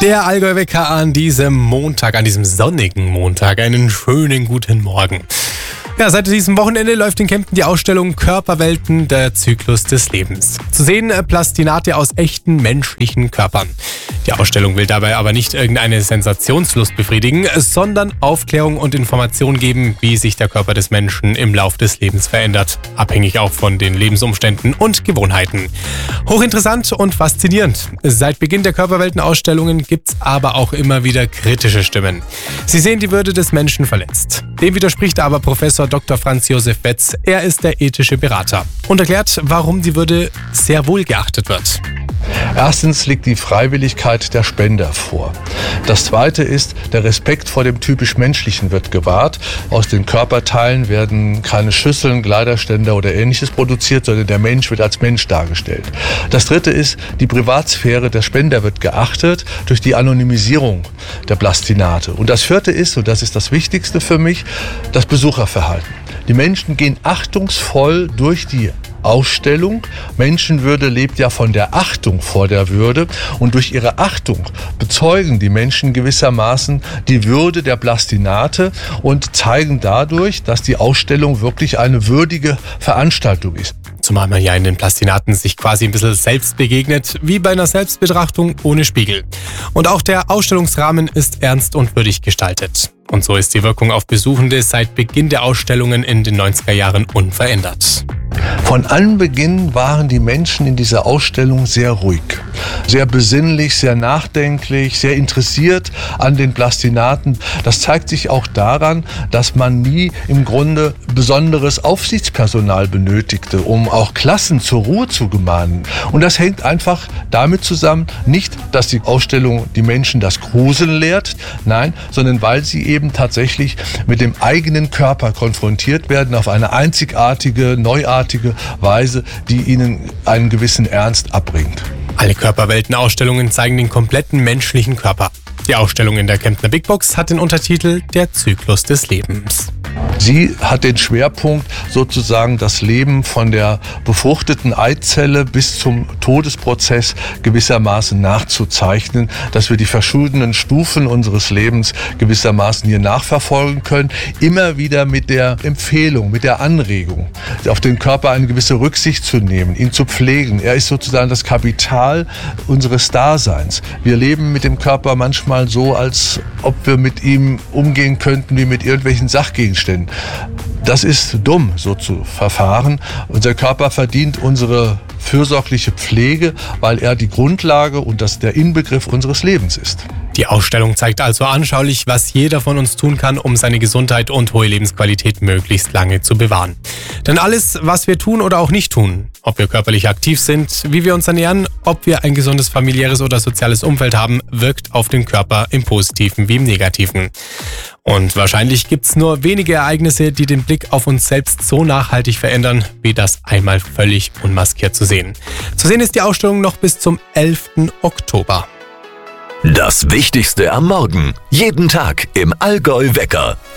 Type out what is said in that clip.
Der Allgäu-Wecker an diesem Montag, an diesem sonnigen Montag. Einen schönen guten Morgen. Ja, seit diesem Wochenende läuft in Kempten die Ausstellung Körperwelten, der Zyklus des Lebens. Zu sehen Plastinate aus echten menschlichen Körpern. Die Ausstellung will dabei aber nicht irgendeine Sensationslust befriedigen, sondern Aufklärung und Information geben, wie sich der Körper des Menschen im Lauf des Lebens verändert. Abhängig auch von den Lebensumständen und Gewohnheiten. Hochinteressant und faszinierend. Seit Beginn der Körperweltenausstellungen gibt's aber auch immer wieder kritische Stimmen. Sie sehen die Würde des Menschen verletzt. Dem widerspricht aber Professor Dr. Franz Josef Betz. Er ist der ethische Berater und erklärt, warum die Würde sehr wohl geachtet wird. Erstens liegt die Freiwilligkeit der Spender vor. Das Zweite ist, der Respekt vor dem typisch Menschlichen wird gewahrt. Aus den Körperteilen werden keine Schüsseln, Kleiderständer oder Ähnliches produziert, sondern der Mensch wird als Mensch dargestellt. Das Dritte ist, die Privatsphäre der Spender wird geachtet durch die Anonymisierung der Plastinate. Und das Vierte ist, und das ist das Wichtigste für mich, das Besucherverhalten. Die Menschen gehen achtungsvoll durch die Ausstellung. Menschenwürde lebt ja von der Achtung vor der Würde, und durch ihre Achtung bezeugen die Menschen gewissermaßen die Würde der Plastinate und zeigen dadurch, dass die Ausstellung wirklich eine würdige Veranstaltung ist. Zumal man ja in den Plastinaten sich quasi ein bisschen selbst begegnet, wie bei einer Selbstbetrachtung ohne Spiegel. Und auch der Ausstellungsrahmen ist ernst und würdig gestaltet. Und so ist die Wirkung auf Besuchende seit Beginn der Ausstellungen in den 90er Jahren unverändert. Von Anbeginn waren die Menschen in dieser Ausstellung sehr ruhig, sehr besinnlich, sehr nachdenklich, sehr interessiert an den Plastinaten. Das zeigt sich auch daran, dass man nie im Grunde besonderes Aufsichtspersonal benötigte, um auch Klassen zur Ruhe zu gemahnen. Und das hängt einfach damit zusammen, nicht, dass die Ausstellung die Menschen das Gruseln lehrt, nein, sondern weil sie eben tatsächlich mit dem eigenen Körper konfrontiert werden auf eine einzigartige, neuartige Weise, die ihnen einen gewissen Ernst abbringt. Alle Körperweltenausstellungen zeigen den kompletten menschlichen Körper. Die Ausstellung in der Kemptner Big Box hat den Untertitel Der Zyklus des Lebens. Sie hat den Schwerpunkt, sozusagen das Leben von der befruchteten Eizelle bis zum Todesprozess gewissermaßen nachzuzeichnen, dass wir die verschiedenen Stufen unseres Lebens gewissermaßen hier nachverfolgen können. Immer wieder mit der Empfehlung, mit der Anregung, auf den Körper eine gewisse Rücksicht zu nehmen, ihn zu pflegen. Er ist sozusagen das Kapital unseres Daseins. Wir leben mit dem Körper manchmal so, als ob wir mit ihm umgehen könnten wie mit irgendwelchen Sachgegenständen. Das ist dumm, so zu verfahren. Unser Körper verdient unsere fürsorgliche Pflege, weil er die Grundlage und der Inbegriff unseres Lebens ist. Die Ausstellung zeigt also anschaulich, was jeder von uns tun kann, um seine Gesundheit und hohe Lebensqualität möglichst lange zu bewahren. Denn alles, was wir tun oder auch nicht tun, ob wir körperlich aktiv sind, wie wir uns ernähren, ob wir ein gesundes familiäres oder soziales Umfeld haben, wirkt auf den Körper im Positiven wie im Negativen. Und wahrscheinlich gibt's nur wenige Ereignisse, die den Blick auf uns selbst so nachhaltig verändern, wie das einmal völlig unmaskiert zu sehen. Zu sehen ist die Ausstellung noch bis zum 11. Oktober. Das Wichtigste am Morgen. Jeden Tag im Allgäu-Wecker.